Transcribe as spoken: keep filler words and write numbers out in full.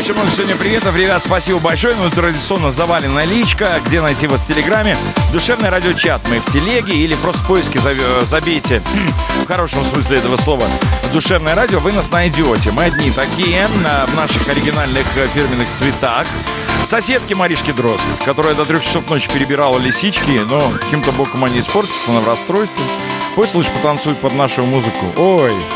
Очень много сегодня приветов. Ребят, спасибо большое. Ну, традиционно завалена личка. Где найти вас в Телеграме? Душевный радиочат. Мы в Телеге или просто в поиске забейте, в хорошем смысле этого слова, Душевное радио, вы нас найдете. Мы одни такие, в наших оригинальных фирменных цветах. Соседки Маришки Дрозд, которая до трех часов ночи перебирала лисички, но каким-то боком они испортятся, она в расстройстве. Пусть лучше потанцует под нашу музыку. Ой.